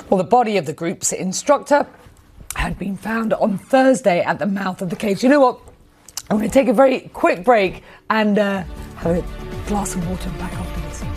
Well, the body of the group's instructor had been found on Thursday at the mouth of the cave. You know what? I'm going to take a very quick break and have a glass of water back after this.